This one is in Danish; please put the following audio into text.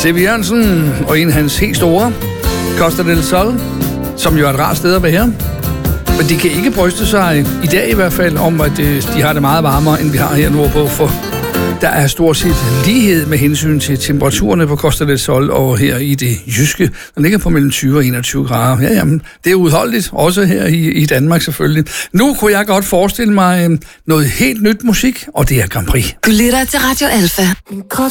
C.V. Jørgensen og en af hans helt store, Costa del Sol, som jo er et rart sted at være. Men de kan ikke bryste sig, i dag i hvert fald, om at de har det meget varmere, end vi har her nordpå, for der er stort set lighed med hensyn til temperaturerne på Costa del Sol og her i det jyske. Den ligger på mellem 20 og 21 grader. Ja, jamen, det er udholdeligt, også her i Danmark selvfølgelig. Nu kunne jeg godt forestille mig noget helt nyt musik, og det er Grand Prix. Du lytter til Radio Alfa.